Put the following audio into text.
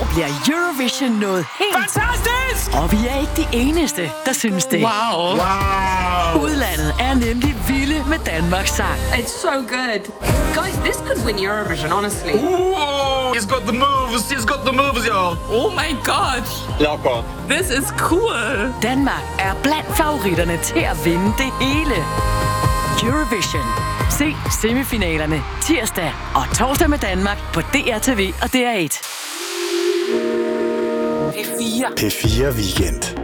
bliver Eurovision noget helt... Fantastisk! Og vi er ikke de eneste, der synes det. Wow. Udlandet er nemlig vilde med Danmarks sang. It's so good. Guys, this could win Eurovision, honestly. Ooh, he's got the moves. He's got the moves, y'all. Oh my god. Jakob. This is cool. Danmark er blandt favoritterne til at vinde det hele. Eurovision. Se semifinalerne tirsdag og torsdag med Danmark på DRTV og DR1. P4 Weekend.